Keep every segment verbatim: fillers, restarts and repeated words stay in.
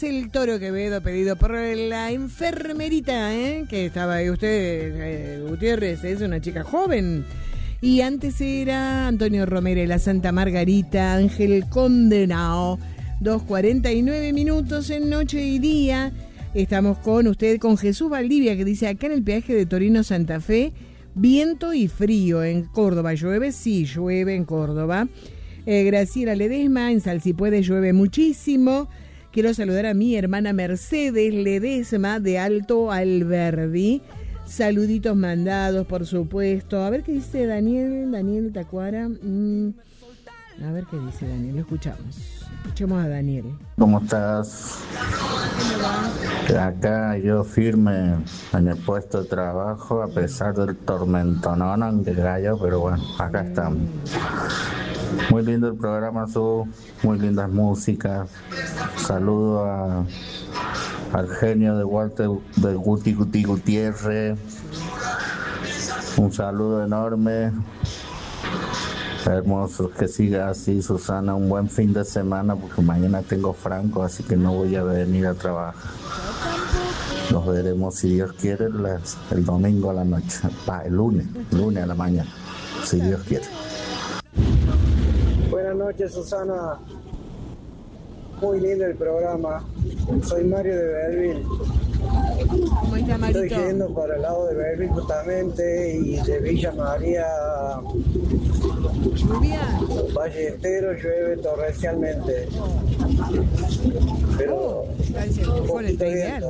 el Toro Quevedo, pedido por la enfermerita, ¿eh? Que estaba ahí usted, eh, Gutiérrez, es una chica joven. Y antes era Antonio Romero, La Santa Margarita, Ángel Condenao. dos cuarenta y nueve minutos en Noche y Día. Estamos con usted, con Jesús Valdivia, que dice, acá en el peaje de Torino Santa Fe, viento y frío. En Córdoba llueve, sí, llueve en Córdoba. Eh, Graciela Ledesma, en Salsipuedes llueve muchísimo. Quiero saludar a mi hermana Mercedes Ledesma de Alto Alberdi. Saluditos mandados, por supuesto. A ver qué dice Daniel, Daniel Tacuara. Mm. A ver qué dice Daniel, lo escuchamos. Escuchemos a Daniel. ¿Cómo estás? Acá yo firme en el puesto de trabajo, a pesar del tormentonón que cayó, pero bueno, acá estamos. Muy lindo el programa, Su, muy lindas músicas. Saludo a, al genio de Walter, de Guti Guti Gutiérrez. Un saludo enorme. Hermoso, que siga así, Susana, un buen fin de semana, porque mañana tengo franco, así que no voy a venir a trabajar. Nos veremos, si Dios quiere, las, el domingo a la noche, ah, el lunes, lunes a la mañana, si Dios quiere. Buenas noches, Susana. Muy lindo el programa. Soy Mario de Belleville. ¿Cómo está, Marito? Estoy yendo para el lado de Belleville justamente, y de Villa María, ¿Lluvia? Valle Estero, llueve torrencialmente. Pero Oh, un poquito viento.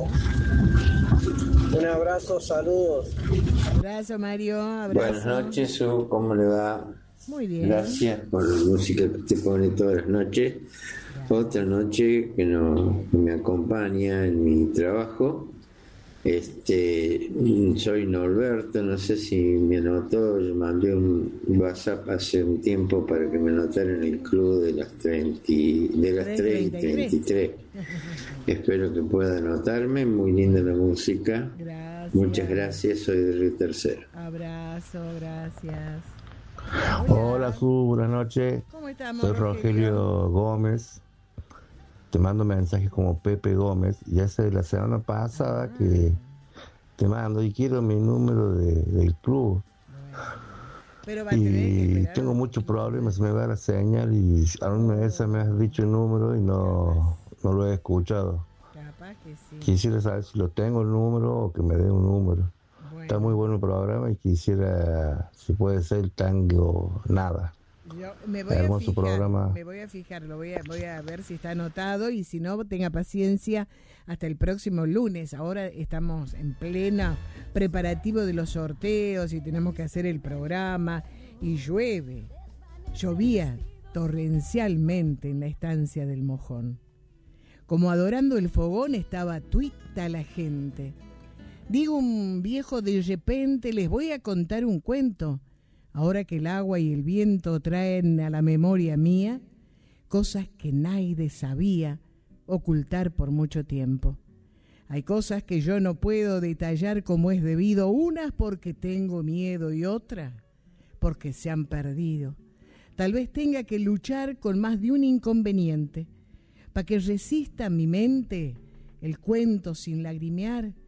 Un abrazo, saludos. Abrazo, Mario. Abrazo. Buenas noches, Su, ¿cómo le va? Muy bien. Gracias por la música que te pone todas las noches. Otra noche que, no, que me acompaña en mi trabajo. Este, soy Norberto, no sé si me anotó, yo mandé un WhatsApp hace un tiempo para que me anotara en el club de las treinta, de las tres y treinta y tres. Espero que pueda anotarme, muy linda la música. Gracias. Muchas gracias, soy de Río Tercero. Abrazo, gracias. Hola, Hola Su, buenas noches. ¿Cómo estamos, soy Rogelio? Rogelio Gómez. Te mando mensajes como Pepe Gómez. Ya sé, la semana pasada ah. que te mando y quiero mi número de, del club. Pero va a y tengo muchos problemas, se me va la señal y a una vez me has dicho el número y no, no lo he escuchado. Capaz que sí. Quisiera saber si lo tengo el número o que me dé un número. Bueno. Está muy bueno el programa y quisiera, si puede ser, tango nada. Yo me voy Hermoso a fijar, programa. me voy a fijar, lo voy a, voy a ver si está anotado y si no, tenga paciencia hasta el próximo lunes. Ahora estamos en pleno preparativo de los sorteos y tenemos que hacer el programa y llueve, llovía torrencialmente en la estancia del Mojón. Como adorando el fogón estaba tuita la gente. Digo un viejo de repente, les voy a contar un cuento. Ahora que el agua y el viento traen a la memoria mía cosas que nadie sabía ocultar por mucho tiempo. Hay cosas que yo no puedo detallar como es debido, unas porque tengo miedo y otras porque se han perdido. Tal vez tenga que luchar con más de un inconveniente para que resista mi mente el cuento sin lagrimear.